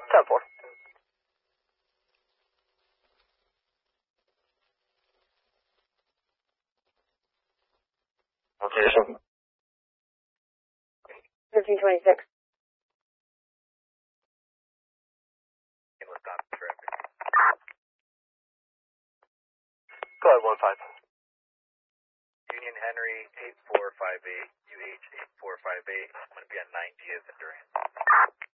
10-4. Location. 1526. Go ahead, 1-5. Union Henry 8458, UH 8458. I'm going to be on 90 as endurance.